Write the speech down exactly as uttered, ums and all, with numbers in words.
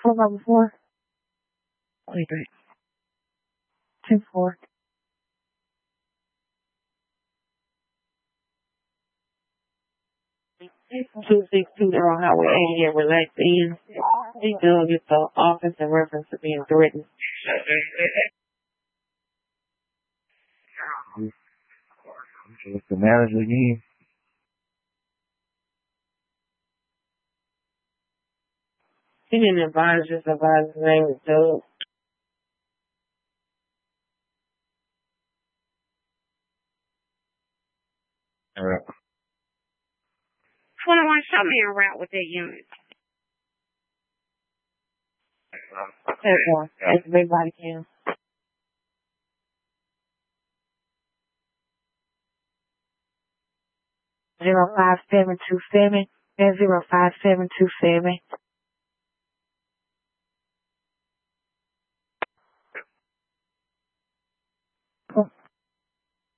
Four by four. twenty-three. Two four. two six two Earl Highway eighty-eight, relax in. He does get the office in reference to being threatened. What's the manager again? He didn't advise, just advise his name is Doug. All right. twenty-one, show me a route with that unit. Take one. That's a big body cam. Zero five seven two seven and zero five seven two seven.